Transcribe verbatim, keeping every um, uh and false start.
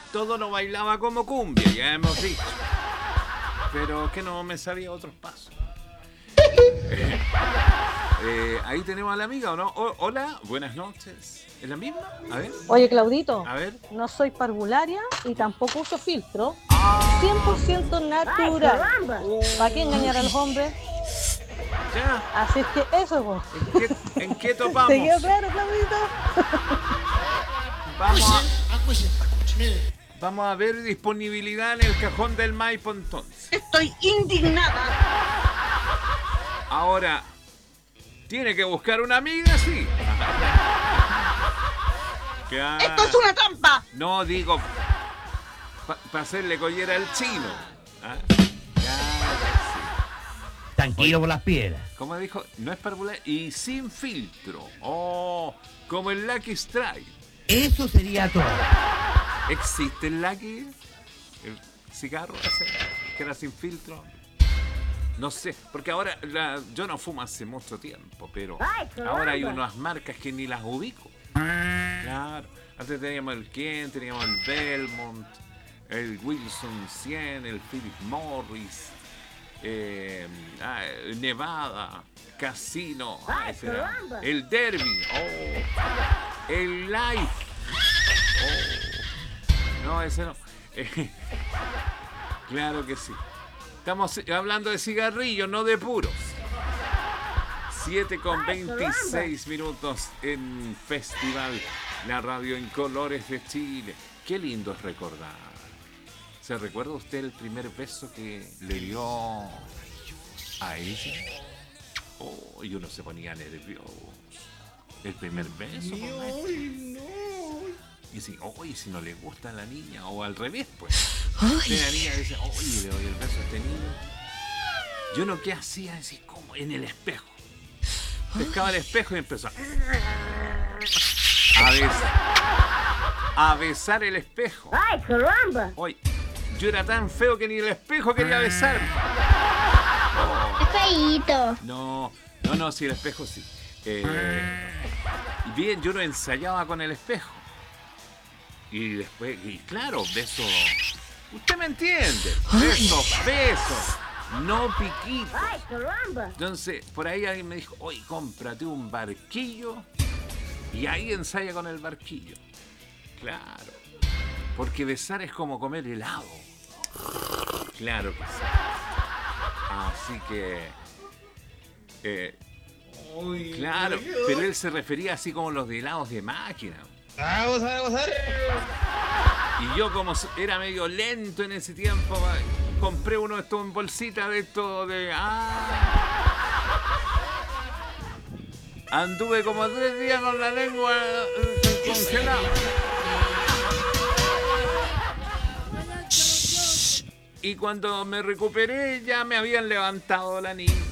todo lo bailaba como cumbia, ya hemos dicho. Pero que no me sabía otros pasos. Eh, eh, ahí tenemos a la amiga, ¿o no? O- hola, buenas noches. ¿Es la misma? A ver. Oye, Claudito, A ver. no soy parvularia y tampoco uso filtro. Ah, cien por ciento natural. ¿Para qué engañar a los hombres? ya. Así es que eso, vos. ¿En qué, en qué ¿Te topamos? quedó claro, Claudito? Vamos a, vamos a ver disponibilidad en el cajón del Maipo entonces. Estoy indignada. Ahora, ¿tiene que buscar una amiga? Sí. Claro. Esto es una trampa. No, digo, para pa hacerle collera al chino. ¿Ah? Tranquilo por las piedras. Como dijo, no es parvular y sin filtro. Oh, como el Lucky Strike. Eso sería todo. ¿Existe el Lucky? ¿El cigarro ese que era sin filtro? No sé, porque ahora la, yo no fumo hace mucho tiempo, pero ahora hay unas marcas que ni las ubico. Claro, antes teníamos el Ken, teníamos el Belmont, el Wilson cien, el Philip Morris, eh, ah, Nevada, Casino, ah, ese era, el Derby, oh, el Life, oh, no, ese no. Eh, claro que sí. Estamos hablando de cigarrillos, no de puros. siete con veintiséis minutos en Festival, la radio en colores de Chile. Qué lindo es recordar. ¿Se recuerda usted el primer beso que le dio a ella? Oh, y uno se ponía nervioso. El primer beso. Y si, oh, y si no le gusta a la niña, o al revés, pues. Usted, la niña dice, oye, le doy el beso a este niño. Yo no, ¿qué hacía? Así como en el espejo. Pescaba el espejo y empezó a, a besar. A besar el espejo. ¡Ay, caramba! Oye, yo era tan feo que ni el espejo quería besarme. Oh. ¡Es feíto! No, no, no, sí, el espejo sí. Eh, bien, yo lo ensayaba con el espejo. Y después, y claro, beso. Usted me entiende. Besos, besos. No piquitos. ¡Ay, caramba! Entonces, por ahí alguien me dijo, oye, cómprate un barquillo y ahí ensaya con el barquillo. Claro. Porque besar es como comer helado. Claro que sí. Así que... Eh, claro, pero él se refería así como los de helados de máquina. Vamos a ver, vamos a ver. Y yo como era medio lento en ese tiempo, compré uno de estos en bolsita de esto de... Ah, anduve como tres días con la lengua congelada. Y cuando me recuperé ya me habían levantado la niña.